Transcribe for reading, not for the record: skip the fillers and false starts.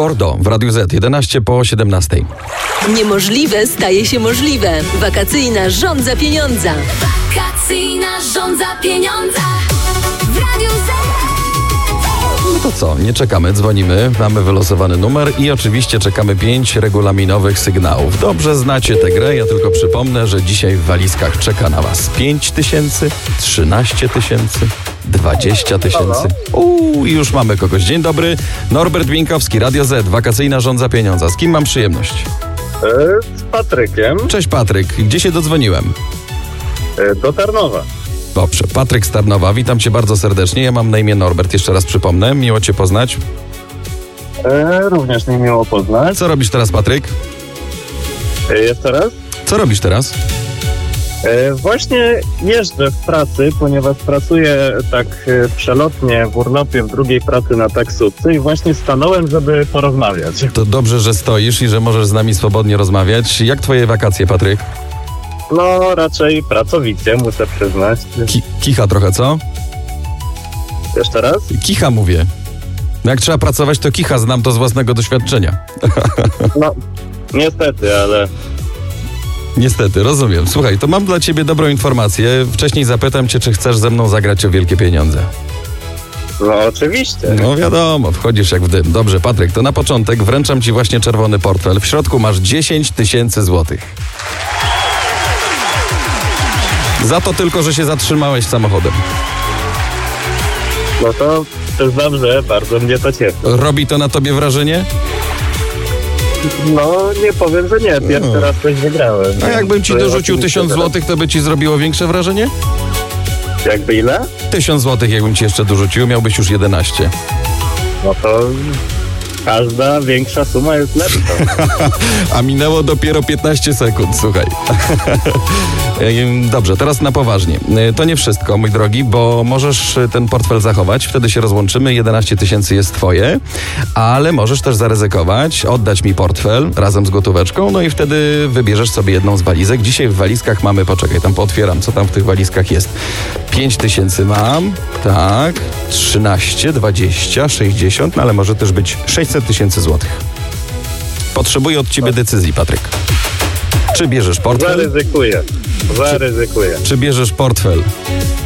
Gordo w Radiu Z, 11 po 17. Niemożliwe staje się możliwe. Wakacyjna żądza pieniądza. Wakacyjna żądza pieniądza w Radiu Z. No to co, nie czekamy, dzwonimy, mamy wylosowany numer i oczywiście czekamy 5 regulaminowych sygnałów. Dobrze znacie tę grę, ja tylko przypomnę, że dzisiaj w walizkach czeka na Was 5 tysięcy, 13 tysięcy, 20 tysięcy. I już mamy kogoś. Dzień dobry, Norbert Bieńkowski, Radio Z, Wakacyjna żądza pieniądza. Z kim mam przyjemność? Z Patrykiem. Cześć Patryk, gdzie się dodzwoniłem? Do Tarnowa. Dobrze, Patryk z Tarnowa, witam Cię bardzo serdecznie. Ja mam na imię Norbert, jeszcze raz przypomnę. Miło Cię poznać. Również mi miło poznać. Co robisz teraz, Patryk? Jeszcze raz? Co robisz teraz? Właśnie jeżdżę w pracy, ponieważ pracuję tak przelotnie w urlopie, w drugiej pracy na taksówce i właśnie stanąłem, żeby porozmawiać. To dobrze, że stoisz i że możesz z nami swobodnie rozmawiać. Jak Twoje wakacje, Patryk? No raczej pracowicie, muszę przyznać. Kicha trochę, co? Jeszcze raz? Kicha mówię. No jak trzeba pracować, to kicha, znam to z własnego doświadczenia. No, niestety, ale... Niestety, rozumiem. Słuchaj, to mam dla Ciebie dobrą informację. Wcześniej zapytam Cię, czy chcesz ze mną zagrać o wielkie pieniądze. No oczywiście. No wiadomo, wchodzisz jak w dym. Dobrze, Patryk, to na początek wręczam Ci właśnie czerwony portfel. W środku masz 10 tysięcy złotych. Za to tylko, że się zatrzymałeś samochodem. No to jest dobrze, bardzo mnie to cieszy. Robi to na Tobie wrażenie? No nie powiem, że nie. Pierwszy raz coś wygrałem. A jakbym Ci dorzucił 1000 złotych, to by Ci zrobiło większe wrażenie? Jakby ile? 1000 złotych jakbym Ci jeszcze dorzucił, miałbyś już 11. No to każda większa suma jest lepsza. A minęło dopiero 15 sekund, słuchaj. Dobrze, teraz na poważnie. To nie wszystko, mój drogi, bo możesz ten portfel zachować, wtedy się rozłączymy, 11 tysięcy jest Twoje, ale możesz też zaryzykować, oddać mi portfel razem z gotóweczką, no i wtedy wybierzesz sobie jedną z walizek. Dzisiaj w walizkach mamy, poczekaj, tam pootwieram, co tam w tych walizkach jest. 5 tysięcy mam, tak, 13, 20, 60, no ale może też być 600 tysięcy złotych. Potrzebuję od Ciebie decyzji, Patryk. Czy bierzesz portfel? Zaryzykuję. Czy bierzesz portfel